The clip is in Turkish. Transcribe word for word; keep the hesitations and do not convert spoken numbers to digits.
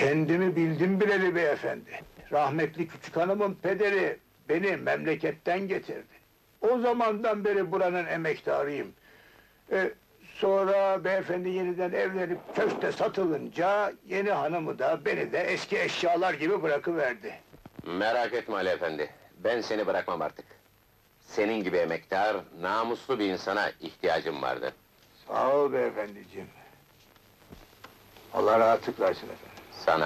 Kendimi bildim bileli beyefendi. Rahmetli küçük hanımın pederi beni memleketten getirdi. O zamandan beri buranın emektarıyım. Ee, sonra beyefendi yeniden evlenip köşte satılınca yeni hanımı da beni de eski eşyalar gibi bırakıverdi. Merak etme Ali efendi, ben seni bırakmam artık. Senin gibi emektar, namuslu bir insana ihtiyacım vardı. Sağ ol beyefendiciğim. Allah rahatlık versin efendim. Sana.